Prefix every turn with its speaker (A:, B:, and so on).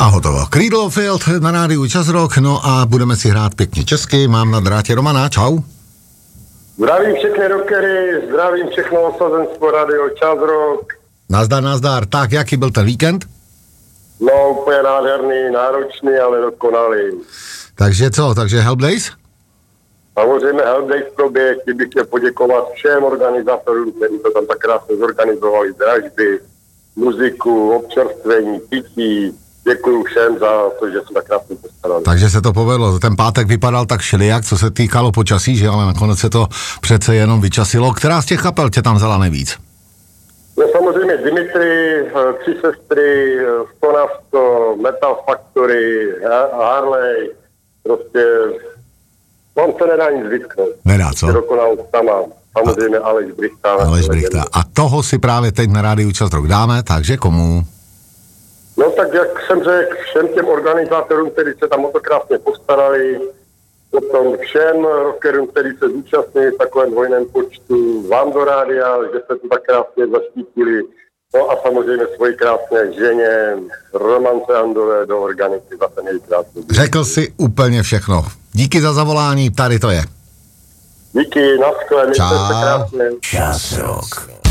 A: hotovo. Creedle Field na rádiu Čas Rock, no a budeme si hrát pěkně česky. Mám na drátě Romana, čau.
B: Zdravím všechny rockery, zdravím všechno osazenstvo Radio Čas Rock.
A: Nazdar. Tak, jaký byl ten víkend?
B: No, úplně nádherný, náročný, ale dokonalý.
A: Takže co, takže Help Days?
B: Samozřejmě Help Days proběh, bych chtěl poděkovat všem organizátorům, kteří to tam tak krásně zorganizovali, dražby, muziku, občerstvení, pití. Děkuju všem za to, že se tak krásně postarali.
A: Takže se to povedlo. Ten pátek vypadal tak šelijak, co se týkalo počasí, že ale nakonec se to přece jenom vyčasilo. Která z těch kapel tě tam vzala nejvíc?
B: No samozřejmě Dimitri, Tři sestry, Stonasto, Metal Factory, Harley, prostě on se nedá nic vytknout.
A: Nedá, co?
B: Dokonal sama. Samozřejmě Aleš Brichta.
A: A toho si právě teď na rádiu Čas Rock dáme, takže komu?
B: No tak jak jsem řekl, všem těm organizátorům, kteří se tam o to krásně postarali, potom všem rockerům, kteří se zúčastnili v takovém dvojném počtu, vám do rádia, že se to tak krásně zaštítili, no a samozřejmě svoji krásné ženě, Romance Andové do organiky za ten její krásný.
A: Řekl si úplně všechno. Díky za zavolání, tady to je.
B: Díky, naschle, mějte se krásně.
C: Čas Rock.